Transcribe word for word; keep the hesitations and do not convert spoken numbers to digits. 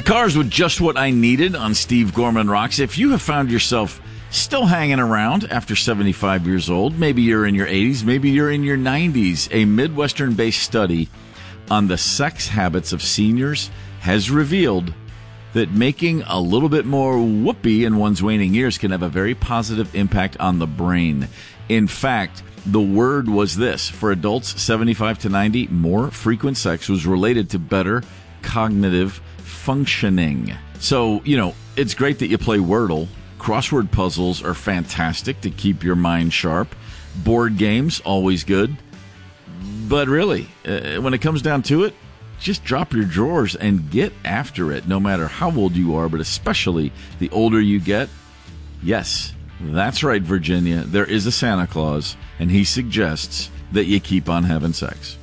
Cars with just what I needed on Steve Gorman Rocks. If you have found yourself still hanging around after seventy-five years old, maybe you're in your eighties, maybe you're in your nineties, a Midwestern-based study on the sex habits of seniors has revealed that making a little bit more whoopee in one's waning years can have a very positive impact on the brain. In fact, the word was this: for adults seventy-five to ninety, more frequent sex was related to better cognitive functioning. So, you know, it's great that you play Wordle. Crossword puzzles are fantastic to keep your mind sharp. Board games, always good. But really, uh, when it comes down to it, just drop your drawers and get after it, no matter how old you are, but especially the older you get. Yes, that's right, Virginia. There is a Santa Claus, and he suggests that you keep on having sex.